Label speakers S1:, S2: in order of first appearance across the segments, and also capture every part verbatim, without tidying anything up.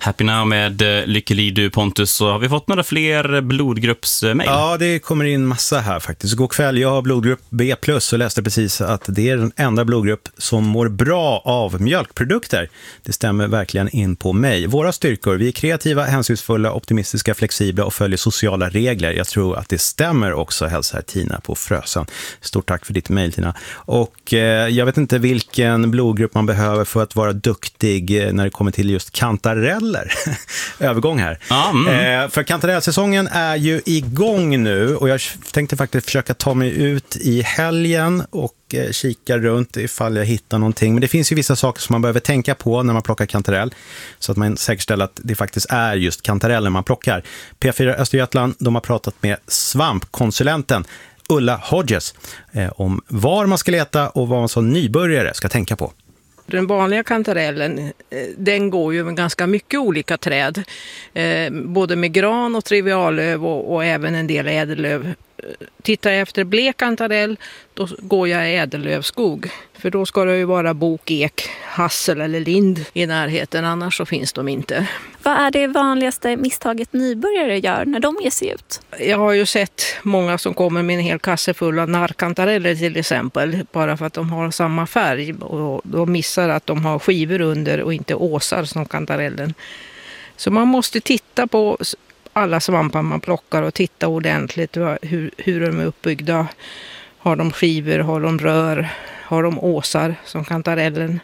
S1: Happy Now med uh, Lyckelig du Pontus, så har vi fått några fler blodgruppsmail.
S2: Ja, det kommer in massa här faktiskt. God kväll, jag har blodgrupp B plus och läste precis att det är den enda blodgrupp som mår bra av mjölkprodukter. Det stämmer verkligen in på mig. Våra styrkor, vi är kreativa, hänsynsfulla, optimistiska, flexibla och följer sociala regler. Jag tror att det stämmer också, hälsar Tina på Frösön. Stort tack för ditt mejl, Tina. Och eh, jag vet inte vilken blodgrupp man behöver för att vara duktig eh, när det kommer till just kantareller. Övergång här. Mm. Eh, för kantarellsäsongen är ju igång nu och jag tänkte faktiskt försöka ta mig ut i helgen och eh, kika runt ifall jag hittar någonting. Men det finns ju vissa saker som man behöver tänka på när man plockar kantarell så att man säkerställer att det faktiskt är just kantareller man plockar. P fyra Östergötland, de har pratat med svampkonsulenten Ulla Hodges eh, om var man ska leta och vad man som nybörjare ska tänka på.
S3: Den vanliga kantarellen, den går ju med ganska mycket olika träd. Eh, både med gran och triviallöv och, och även en del ädellöv. Tittar jag efter blek kantarell, då går jag i ädellövskog. För då ska det ju vara bok, ek, hassel eller lind i närheten, annars så finns de inte.
S4: Vad är det vanligaste misstaget nybörjare gör när de ger sig ut?
S3: Jag har ju sett många som kommer med en hel kasse full av narrkantareller till exempel, bara för att de har samma färg och de missar att de har skivor under och inte åsar som kantarellen. Så man måste titta på alla svampar man plockar och titta ordentligt hur, hur de är uppbyggda. Har de skivor, har de rör, har de åsar som kantarellen?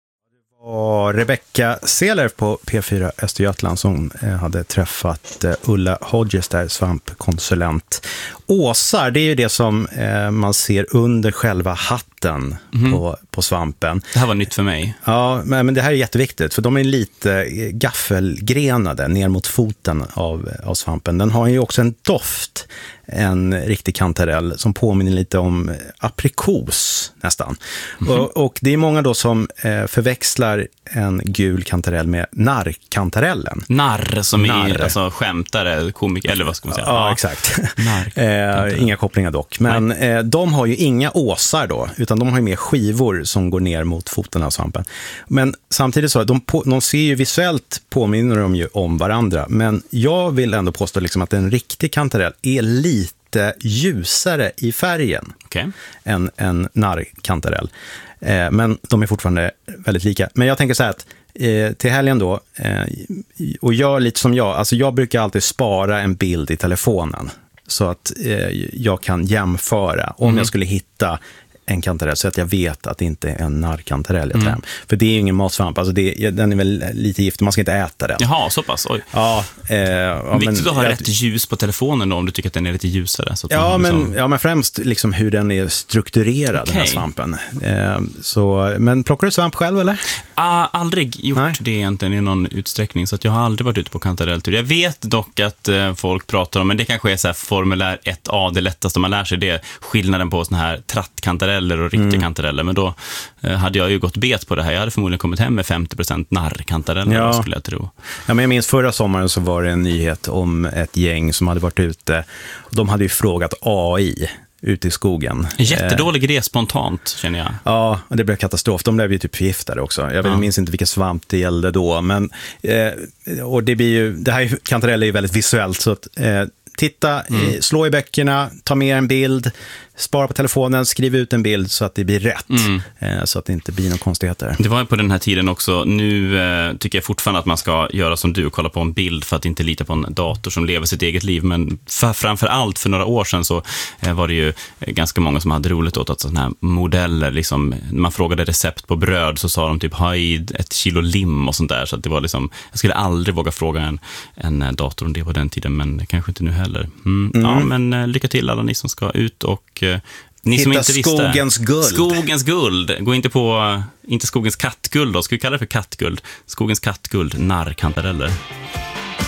S2: Och Rebecca Seler på P fyra Östergötland som hade träffat Ulla Hodges där, svampkonsulent. Åsar, det är ju det som man ser under själva hatten mm. på, på svampen.
S1: Det här var nytt för mig.
S2: Ja, men det här är jätteviktigt för de är lite gaffelgrenade ner mot foten av, av svampen. Den har ju också en doft, en riktig kantarell som påminner lite om aprikos nästan. Mm. Och, och det är många då som eh, förväxlar en gul kantarell med narrkantarellen.
S1: Narr som Narr. är alltså skämtare, komiker, eller vad ska man säga?
S2: Ja, ja. Exakt. eh, inga kopplingar dock. Men eh, de har ju inga åsar då, utan de har ju mer skivor som går ner mot foten av svampen. Men samtidigt så, de, på, de ser ju visuellt påminner de ju om varandra. Men jag vill ändå påstå liksom att en riktig kantarell är lite ljusare i färgen
S1: okay.
S2: än en narrkantarell. Eh, men de är fortfarande väldigt lika. Men jag tänker så här att eh, till helgen då, eh, och gör lite som jag, alltså jag brukar alltid spara en bild i telefonen så att eh, jag kan jämföra om mm. jag skulle hitta en kantarell så att jag vet att det inte är en narrkantarell jag mm. För det är ju ingen matsvamp, alltså det, den är väl lite giftig, man ska inte äta den.
S1: Jaha, så pass, oj.
S2: Ja, eh, ja,
S1: viktigt
S2: men,
S1: att ha
S2: jag,
S1: rätt ljus på telefonen då, om du tycker att den är lite ljusare. Så att
S2: ja, men,
S1: liksom...
S2: ja, men främst liksom hur den är strukturerad, okay. den här svampen. Eh, så, men plockar du svamp själv eller?
S1: Ah, aldrig gjort Nej. det egentligen i någon utsträckning, så att jag har aldrig varit ute på kantarelltur. Jag vet dock att eh, folk pratar om, men det kanske är så här formulär ett A, det lättaste man lär sig, det är skillnaden på såna här trattkantareller och riktiga mm. kantareller. Men då eh, hade jag ju gått bet på det här. Jag hade förmodligen kommit hem med femtio procent narrkantareller, ja. skulle jag tro.
S2: Ja, men jag minns förra sommaren så var det en nyhet om ett gäng som hade varit ute. De hade ju frågat A I ute i skogen.
S1: Jättedålig idé spontant, känner jag.
S2: Ja, det blev katastrof. De blev ju typ förgiftade också. Jag ja. minns inte vilka svamp det gällde då. Men, eh, och det blir ju, det här kantareller är ju väldigt visuellt så att eh, titta, mm. slå i böckerna, ta med en bild, spara på telefonen, skriv ut en bild så att det blir rätt. Mm. Eh, så att det inte blir några konstigheter.
S1: Det var ju på den här tiden också. Nu eh, tycker jag fortfarande att man ska göra som du och kolla på en bild för att inte lita på en dator som lever sitt eget liv. Men för, framför allt för några år sedan så eh, var det ju ganska många som hade roligt åt att sådana här modeller, liksom, när man frågade recept på bröd så sa de typ ha i ett kilo lim och sånt där. Så att det var liksom, jag skulle aldrig våga fråga en, en dator om det på den tiden, men kanske inte nu heller. Mm. Mm. Ja, men eh, lycka till alla ni som ska ut och ni som
S2: hitta
S1: inte visste,
S2: skogens guld.
S1: Skogens guld. Gå inte på, inte skogens kattguld då. Ska vi kalla det för kattguld? Skogens kattguld, narrkantareller.